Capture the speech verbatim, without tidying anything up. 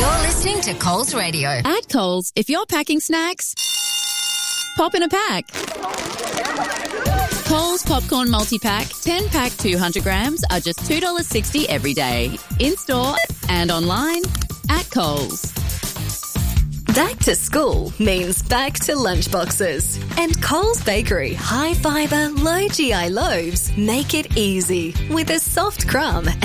You're listening to Coles Radio. At Coles, if you're packing snacks, pop in a pack. Coles Popcorn Multi-Pack, ten pack two hundred grams are just two dollars sixty every day. In-store and online at Coles. Back to school means back to lunchboxes. And Coles Bakery high fibre, low G I loaves make it easy with a soft crumb